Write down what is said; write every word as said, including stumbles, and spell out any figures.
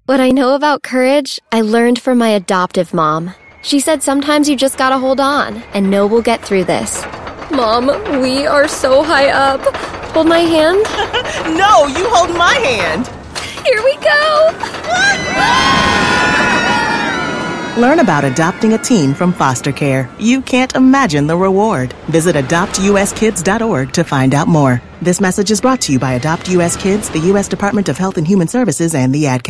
What I know about courage, I learned from my adoptive mom. She said sometimes you just gotta hold on, and know we'll get through this. Mom, we are so high up. Hold my hand? No, you hold my hand. Here we go. Learn about adopting a teen from foster care. You can't imagine the reward. Visit adopt u s kids dot org to find out more. This message is brought to you by Adopt U S Kids, the U S Department of Health and Human Services, and the Ad